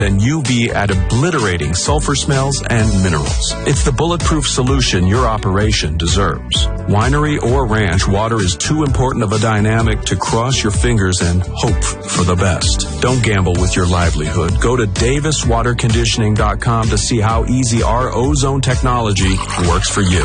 and UV at obliterating sulfur smells and minerals. It's the bulletproof solution your operation deserves. Winery or ranch, water is too important of a dynamic to cross your fingers and hope for the best. Don't gamble with your livelihood. Go to DavisWaterConditioning.com to see how easy our ozone technology works for you.